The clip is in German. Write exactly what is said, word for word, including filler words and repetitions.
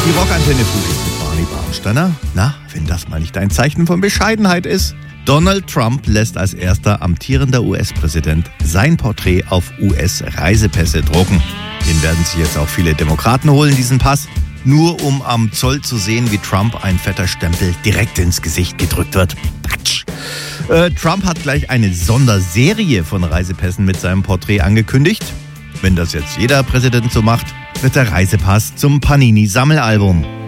Die Rockantenne Frühstück mit Barney Barnsteiner. Na, wenn das mal nicht ein Zeichen von Bescheidenheit ist. Donald Trump lässt als erster amtierender U S-Präsident sein Porträt auf U S-Reisepässe drucken. Den werden sich jetzt auch viele Demokraten holen, diesen Pass. Nur um am Zoll zu sehen, wie Trump ein fetter Stempel direkt ins Gesicht gedrückt wird. Patsch. Äh, Trump hat gleich eine Sonderserie von Reisepässen mit seinem Porträt angekündigt. Wenn das jetzt jeder Präsident so macht, wird der Reisepass zum Panini-Sammelalbum.